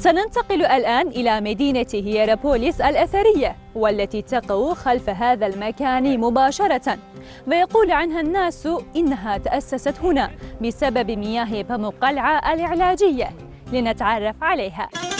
سننتقل الآن إلى مدينة هيرابوليس الأثرية، والتي تقع خلف هذا المكان مباشرة، ويقول عنها الناس إنها تأسست هنا بسبب مياه بمقلعة العلاجية. لنتعرف عليها.